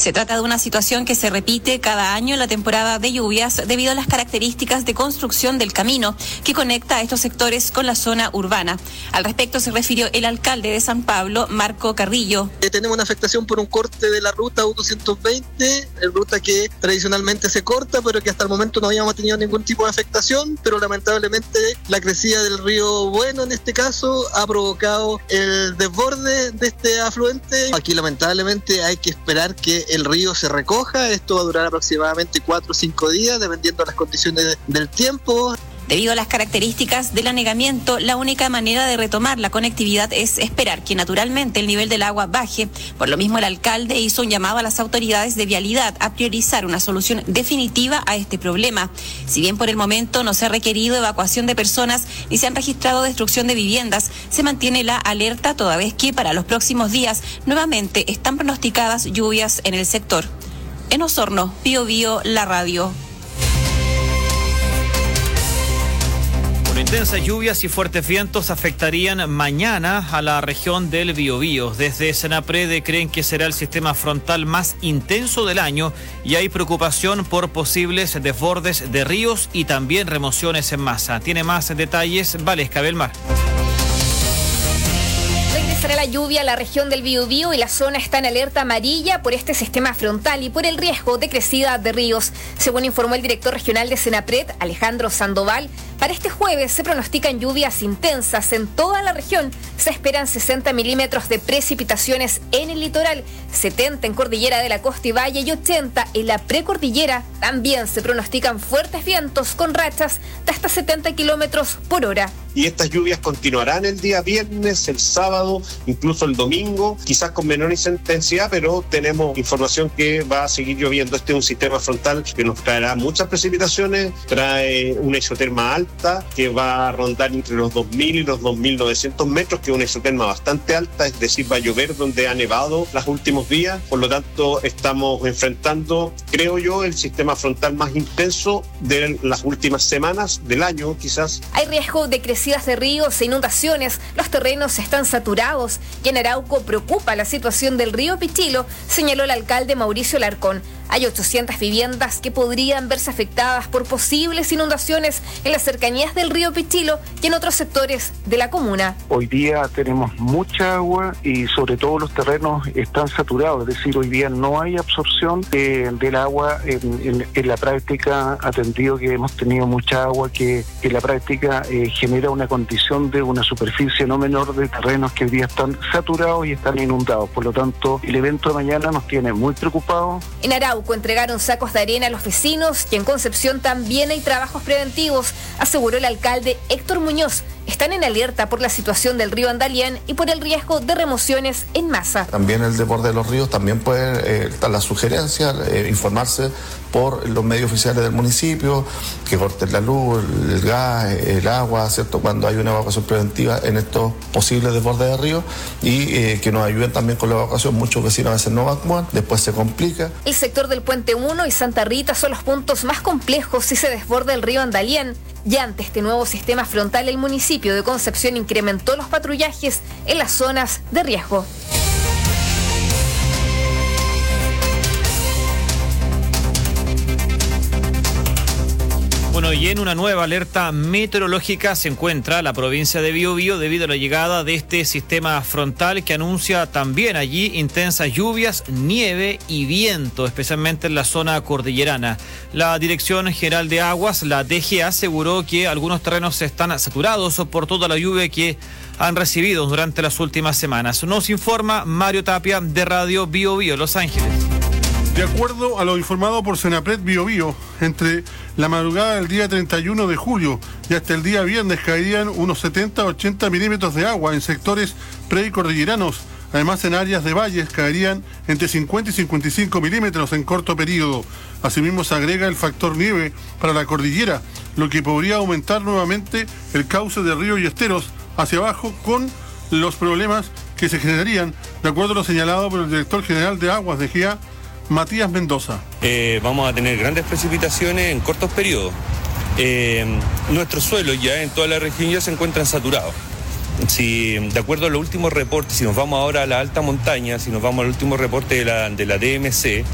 Se trata de una situación que se repite cada año en la temporada de lluvias debido a las características de construcción del camino que conecta a estos sectores con la zona urbana. Al respecto se refirió el alcalde de San Pablo, Marco Carrillo. Tenemos una afectación por un corte de la ruta U220, ruta que tradicionalmente se corta, pero que hasta el momento no habíamos tenido ningún tipo de afectación, pero lamentablemente la crecida del río Bueno en este caso ha provocado el desborde de este afluente. Aquí lamentablemente hay que esperar que el río se recoja. Esto va a durar aproximadamente 4 o 5 días, dependiendo de las condiciones del tiempo. Debido a las características del anegamiento, la única manera de retomar la conectividad es esperar que naturalmente el nivel del agua baje. Por lo mismo, el alcalde hizo un llamado a las autoridades de vialidad a priorizar una solución definitiva a este problema. Si bien por el momento no se ha requerido evacuación de personas ni se han registrado destrucción de viviendas, se mantiene la alerta toda vez que para los próximos días nuevamente están pronosticadas lluvias en el sector. En Osorno, Biobío, la radio. Intensas lluvias y fuertes vientos afectarían mañana a la región del Biobío. Desde Senapred creen que será el sistema frontal más intenso del año y hay preocupación por posibles desbordes de ríos y también remociones en masa. Tiene más detalles Valesca Belmar. Regresará la lluvia a la región del Biobío y la zona está en alerta amarilla por este sistema frontal y por el riesgo de crecida de ríos. Según informó el director regional de Senapred, Alejandro Sandoval, para este jueves se pronostican lluvias intensas en toda la región. Se esperan 60 milímetros de precipitaciones en el litoral, 70 en Cordillera de la Costa y Valle y 80 en la precordillera. También se pronostican fuertes vientos con rachas de hasta 70 kilómetros por hora. Y estas lluvias continuarán el día viernes, el sábado, incluso el domingo, quizás con menor intensidad, pero tenemos información que va a seguir lloviendo. Este es un sistema frontal que nos traerá muchas precipitaciones, trae una isoterma alta que va a rondar entre los 2.000 y los 2.900 metros, que es una isoterma bastante alta, es decir, va a llover donde ha nevado los últimos días. Por lo tanto, estamos enfrentando, creo yo, el sistema frontal más intenso de las últimas semanas del año, quizás. Hay riesgo de crecidas de ríos e inundaciones. Los terrenos están saturados y en Arauco preocupa la situación del río Pichilo, señaló el alcalde Mauricio Larcón. Hay 800 viviendas que podrían verse afectadas por posibles inundaciones en las cercanías del río Pichilo y en otros sectores de la comuna. Hoy día tenemos mucha agua y sobre todo los terrenos están saturados, es decir, hoy día no hay absorción del agua en la práctica, atendido que hemos tenido mucha agua que en la práctica genera una condición de una superficie no menor de terrenos que hoy día están saturados y están inundados. Por lo tanto, el evento de mañana nos tiene muy preocupados. En Arauco entregaron sacos de arena a los vecinos y en Concepción también hay trabajos preventivos, aseguró el alcalde Héctor Muñoz. Están en alerta por la situación del río Andalién y por el riesgo de remociones en masa. También el desborde de los ríos, también puede estar la sugerencia, informarse por los medios oficiales del municipio, que corten la luz, el gas, el agua, ¿cierto? Cuando hay una evacuación preventiva en estos posibles desbordes de ríos y que nos ayuden también con la evacuación. Muchos vecinos a veces no evacúan, después se complica. El sector del Puente 1 y Santa Rita son los puntos más complejos si se desborda el río Andalién. Ya ante este nuevo sistema frontal, el municipio de Concepción incrementó los patrullajes en las zonas de riesgo. Bueno, y en una nueva alerta meteorológica se encuentra la provincia de Biobío debido a la llegada de este sistema frontal que anuncia también allí intensas lluvias, nieve y viento, especialmente en la zona cordillerana. La Dirección General de Aguas, la DGA, aseguró que algunos terrenos están saturados por toda la lluvia que han recibido durante las últimas semanas. Nos informa Mario Tapia de Radio Biobío, Los Ángeles. De acuerdo a lo informado por Senapred Biobío, entre la madrugada del día 31 de julio y hasta el día viernes caerían unos 70 a 80 milímetros de agua en sectores precordilleranos. Además, en áreas de valles caerían entre 50 y 55 milímetros en corto periodo. Asimismo, se agrega el factor nieve para la cordillera, lo que podría aumentar nuevamente el cauce de ríos y esteros hacia abajo con los problemas que se generarían, de acuerdo a lo señalado por el director general de Aguas de GEA, Matías Mendoza. Vamos a tener grandes precipitaciones en cortos periodos. Nuestros suelos ya en toda la región ya se encuentran saturados. Si, de acuerdo a los últimos reportes, si nos vamos ahora a la alta montaña, si nos vamos al último reporte de la DMC,